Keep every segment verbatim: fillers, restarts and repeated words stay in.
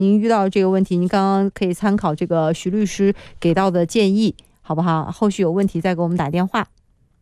您遇到这个问题，您刚刚可以参考这个徐律师给到的建议，好不好？后续有问题再给我们打电话。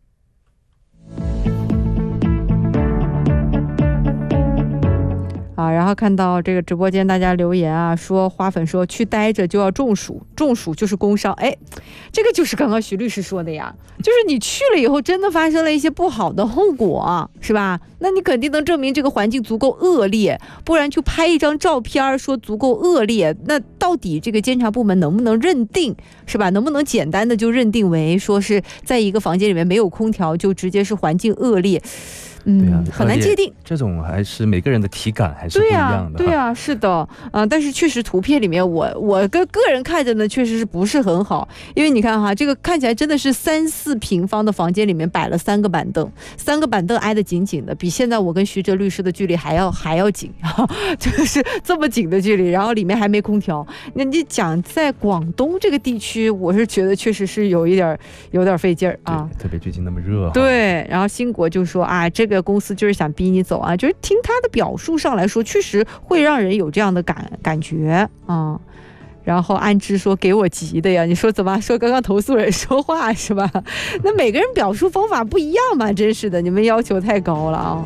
啊，然后看到这个直播间大家留言啊，说花粉说去待着就要中暑，中暑就是工伤。哎，这个就是刚刚徐律师说的呀，就是你去了以后真的发生了一些不好的后果，是吧？那你肯定能证明这个环境足够恶劣，不然就拍一张照片说足够恶劣，那到底这个监察部门能不能认定，是吧？能不能简单的就认定为说是在一个房间里面没有空调就直接是环境恶劣？嗯、啊，很难界定。 这种还是每个人的体感还是不一样的。 对呀、啊，对呀、啊，是的，啊、呃，但是确实图片里面我我个个人看着呢，确实是不是很好，因为你看哈，这个看起来真的是三四平方的房间里面摆了三个板凳，三个板凳挨得紧紧的，比现在我跟徐哲律师的距离还要还要紧，就是这么紧的距离，然后里面还没空调。那你讲在广东这个地区，我是觉得确实是有一点有点费劲儿啊， 特别最近那么热。 对，然后新国就说啊，这个。这个公司就是想逼你走啊，就是听他的表述上来说，确实会让人有这样的感感觉啊、嗯。然后安之说给我急的呀，你说怎么说刚刚投诉人说话是吧？那每个人表述方法不一样嘛，真是的，你们要求太高了啊。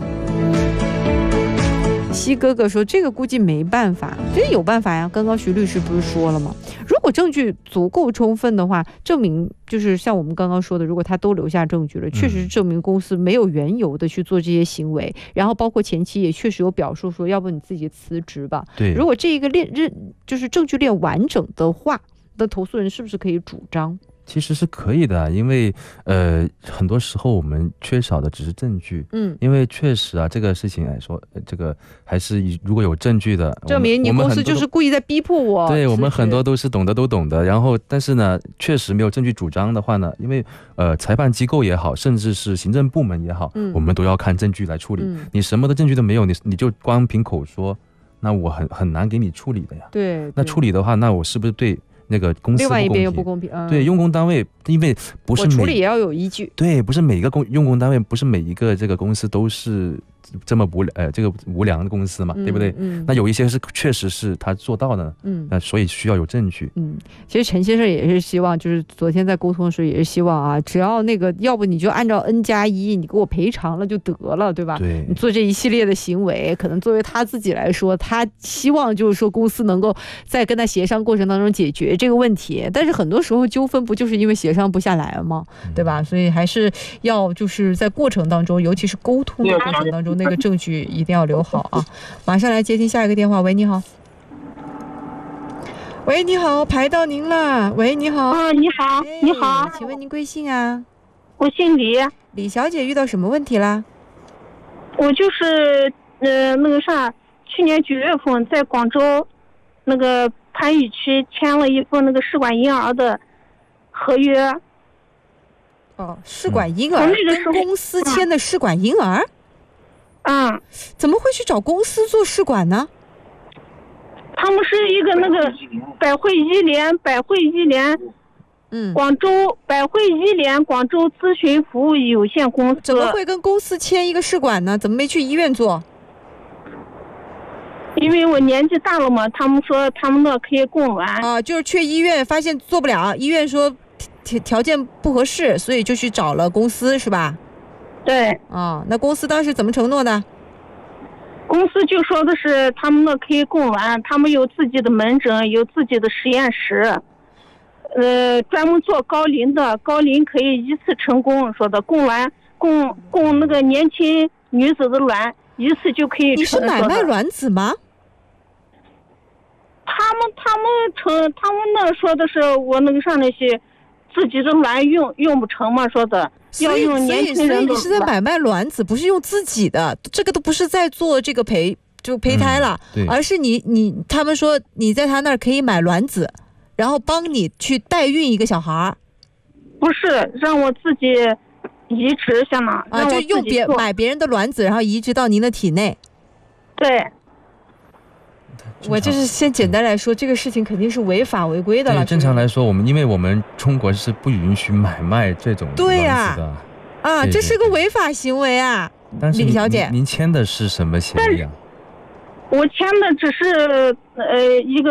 西哥哥说这个估计没办法，这有办法呀，刚刚徐律师不是说了吗？如果证据足够充分的话，证明就是像我们刚刚说的，如果他都留下证据了，确实证明公司没有缘由的去做这些行为，嗯、然后包括前期也确实有表述说，要不你自己辞职吧。 对， 如果这一个链认就是证据链完整的话，那投诉人是不是可以主张？ 其实是可以的，因为呃很多时候我们缺少的只是证据，嗯，因为确实啊这个事情来说，这个还是如果有证据的， 证明你公司就是故意在逼迫我， 对，我们很多都是懂得都懂得，然后但是呢确实没有证据主张的话呢，因为呃裁判机构也好，甚至是行政部门也好，嗯、我们都要看证据来处理，嗯、你什么的证据都没有，你你就光凭口说，那我很很难给你处理的呀。 对， 那处理的话，那我是不是对那个公司另外一边又不公平？ 对，用工单位，因为不是每我处理也要有依据。 对，不是每一个公用工单位，不是每一个这个公司都是这么无呃这个无良的公司嘛，嗯、对不对？嗯，那有一些是确实是他做到的，嗯，那所以需要有证据。 嗯，其实陈先生也是希望，就是昨天在沟通的时候也是希望啊，只要那个，要不你就按照 N 加一，你给我赔偿了就得了，对吧？ 对， 你做这一系列的行为，可能作为他自己来说，他希望就是说公司能够在跟他协商过程当中解决这个问题，但是很多时候纠纷不就是因为协商不下来吗？对吧？所以还是要就是在过程当中，尤其是沟通的过程当中，那个证据一定要留好啊！马上来接听下一个电话。喂，你好。喂，你好，排到您了。喂，你好。 啊，你好，你好， 请问您贵姓啊？ 我姓李。 李小姐遇到什么问题啦？ 我就是呃那个啥，去年九月份在广州那个番禺区签了一份那个试管婴儿的合约。 哦，试管婴儿、嗯、跟公司签的试管婴儿？ 嗯， 怎么会去找公司做试管呢？ 他们是一个那个百惠医联，百惠医联，嗯，广州百惠医联广州咨询服务有限公司。 怎么会跟公司签一个试管呢？怎么没去医院做？ 因为我年纪大了嘛，他们说他们那可以供卵啊，就是去医院发现做不了，医院说条条件不合适，所以就去找了公司，是吧？ 对。 啊，那公司当时怎么承诺的？ 公司就说的是他们那可以供卵，他们有自己的门诊，有自己的实验室，呃，专门做高龄的，高龄可以一次成功，说的供卵供供那个年轻女子的卵一次就可以成。 你是买卖卵子吗？ 他们他们成他们那说的是我那个上那些自己的卵用用不成嘛，说的要用年轻人的卵。 所以你是在买卖卵子，不是用自己的，这个都不是在做这个胚就胚胎了，嗯、而是你你他们说你在他那儿可以买卵子，然后帮你去代孕一个小孩。 不是让我自己移植下嘛， 啊，就用别买别人的卵子，然后移植到您的体内。 对。 我就是先简单来说，这个事情肯定是违法违规的了。 正常来说，我们因为我们中国是不允许买卖这种卵子的。对呀、啊， 啊，这是个违法行为啊。李小姐， 您签的是什么协议啊？ 我签的只是呃一个